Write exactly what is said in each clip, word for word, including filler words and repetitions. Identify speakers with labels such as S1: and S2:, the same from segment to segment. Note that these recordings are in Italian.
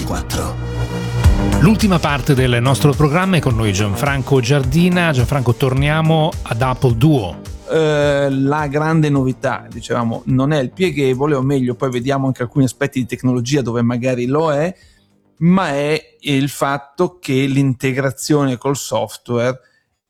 S1: ventiquattro.
S2: L'ultima parte del nostro programma è con noi Gianfranco Giardina. Gianfranco, torniamo ad Apple Duo.
S3: Uh, la grande novità, dicevamo, non è il pieghevole, o meglio, poi vediamo anche alcuni aspetti di tecnologia dove magari lo è, ma è il fatto che l'integrazione col software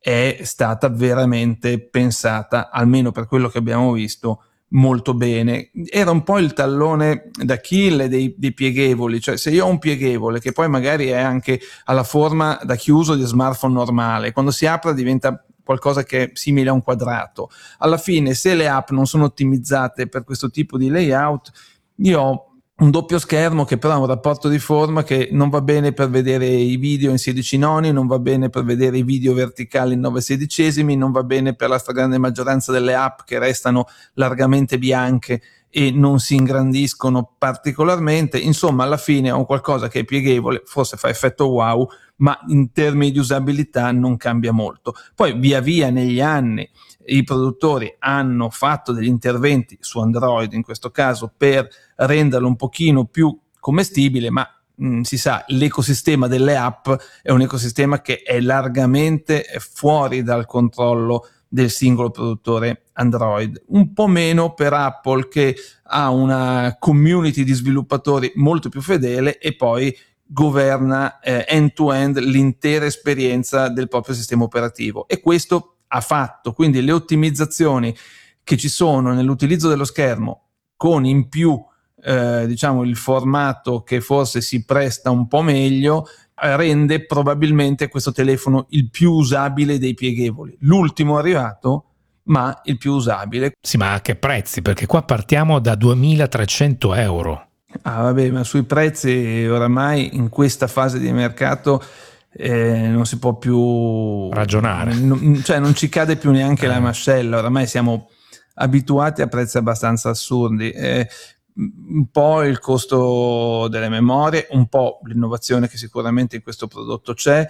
S3: è stata veramente pensata, almeno per quello che abbiamo visto, molto bene. Era un po' il tallone d'Achille dei, dei pieghevoli, cioè se io ho un pieghevole che poi magari è anche alla forma da chiuso di smartphone normale, quando si apre diventa qualcosa che è simile a un quadrato, alla fine se le app non sono ottimizzate per questo tipo di layout, io ho un doppio schermo che però ha un rapporto di forma che non va bene per vedere i video in sedici noni, non va bene per vedere i video verticali in nove sedicesimi, non va bene per la stragrande maggioranza delle app che restano largamente bianche e non si ingrandiscono particolarmente. Insomma, alla fine ho qualcosa che è pieghevole, forse fa effetto wow, ma in termini di usabilità non cambia molto. Poi via via negli anni i produttori hanno fatto degli interventi su Android in questo caso per renderlo un pochino più commestibile, ma mh, si sa, l'ecosistema delle app è un ecosistema che è largamente fuori dal controllo del singolo produttore Android, un po' meno per Apple che ha una community di sviluppatori molto più fedele e poi governa eh, end-to-end l'intera esperienza del proprio sistema operativo, e questo ha fatto quindi le ottimizzazioni che ci sono nell'utilizzo dello schermo, con in più eh, diciamo il formato che forse si presta un po' meglio, eh, rende probabilmente questo telefono il più usabile dei pieghevoli, l'ultimo arrivato ma il più usabile.
S2: Sì, ma a che prezzi? Perché qua partiamo da duemilatrecento euro.
S3: Ah vabbè, ma sui prezzi oramai in questa fase di mercato eh, non si può più
S2: ragionare,
S3: non, cioè non ci cade più neanche
S2: eh.
S3: la mascella, oramai siamo abituati a prezzi abbastanza assurdi, eh, un po' il costo delle memorie, un po' l'innovazione che sicuramente in questo prodotto c'è,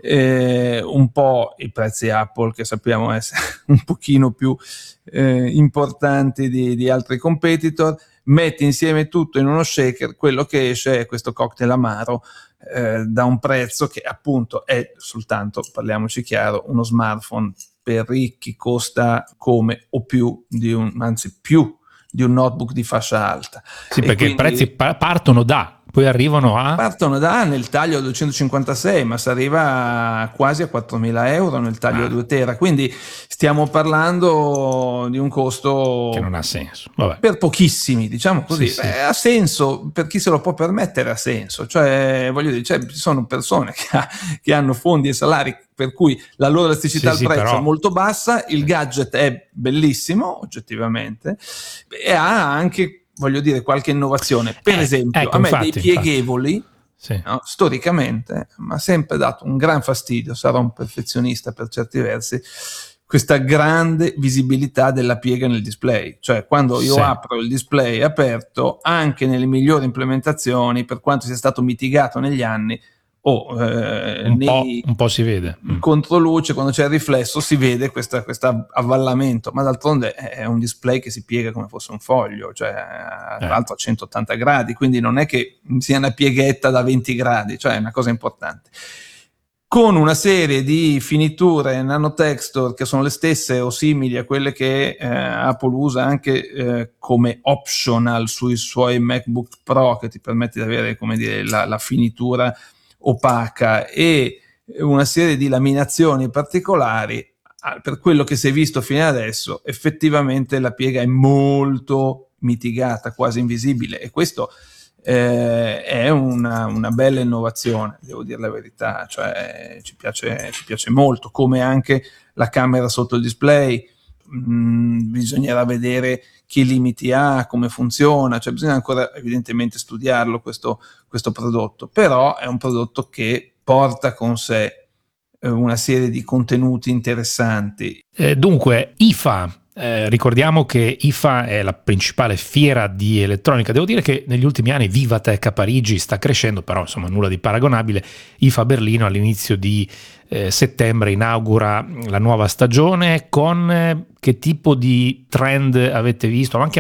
S3: eh, un po' i prezzi Apple che sappiamo essere un pochino più eh, importanti di, di altri competitor. Metti insieme tutto in uno shaker, quello che esce è questo cocktail amaro eh, da un prezzo che appunto è soltanto, parliamoci chiaro, uno smartphone per ricchi, costa come o più di un, anzi più di un notebook di fascia alta.
S2: Sì,
S3: e
S2: perché
S3: quindi
S2: i prezzi pa- partono da, poi arrivano a...
S3: Partono da nel taglio a duecentocinquantasei, ma si arriva quasi a quattromila euro nel taglio a due tera, quindi stiamo parlando di un costo
S2: che non ha senso. Vabbè.
S3: Per pochissimi, diciamo così.
S2: Sì, sì.
S3: Beh, ha senso, per chi se lo può permettere ha senso, cioè voglio dire, cioè, ci sono persone che, ha, che hanno fondi e salari per cui la loro elasticità
S2: sì,
S3: al
S2: sì,
S3: prezzo
S2: però...
S3: è molto bassa, il gadget è bellissimo oggettivamente e ha anche, voglio dire, qualche innovazione. Per
S2: eh,
S3: esempio,
S2: ecco,
S3: a me
S2: infatti,
S3: dei pieghevoli
S2: sì.
S3: no, storicamente mi ha sempre dato un gran fastidio, sarò un perfezionista per certi versi, questa grande visibilità della piega nel display, cioè quando io
S2: sì.
S3: apro il display aperto, anche nelle migliori implementazioni, per quanto sia stato mitigato negli anni, o eh,
S2: un,
S3: nei
S2: po', un po' si vede
S3: in controluce, quando c'è il riflesso si vede questo avvallamento, ma d'altronde è un display che si piega come fosse un foglio, cioè tra
S2: eh.
S3: l'altro a centottanta gradi, quindi non è che sia una pieghetta da venti gradi, cioè è una cosa importante, con una serie di finiture nanotexture che sono le stesse o simili a quelle che eh, Apple usa anche eh, come optional sui suoi MacBook Pro, che ti permette di avere, come dire, la, la finitura opaca, e una serie di laminazioni particolari. Per quello che si è visto fino adesso, effettivamente la piega è molto mitigata, quasi invisibile, e questo eh, è una, una bella innovazione, devo dire la verità, cioè ci piace, ci piace molto, come anche la camera sotto il display. Mm, bisognerà vedere che limiti ha, come funziona, cioè bisogna ancora evidentemente studiarlo questo, questo prodotto, però è un prodotto che porta con sé eh, una serie di contenuti interessanti.
S2: Eh, dunque, I F A, eh, ricordiamo che I F A è la principale fiera di elettronica. Devo dire che negli ultimi anni Vivatech a Parigi sta crescendo, però insomma nulla di paragonabile. I F A Berlino all'inizio di eh, settembre inaugura la nuova stagione. Con eh, che tipo di trend avete visto? Anche